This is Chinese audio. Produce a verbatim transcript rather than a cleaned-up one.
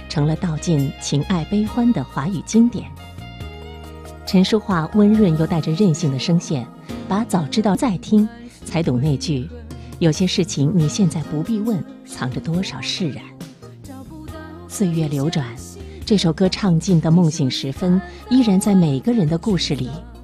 成了道尽情爱悲欢的华语经典。陈淑桦温润又带着任性的声线，把早知道再听才懂那句有些事情你现在不必问，藏着多少释然。岁月流转，这首歌唱尽的梦醒时分，依然在每个人的故事里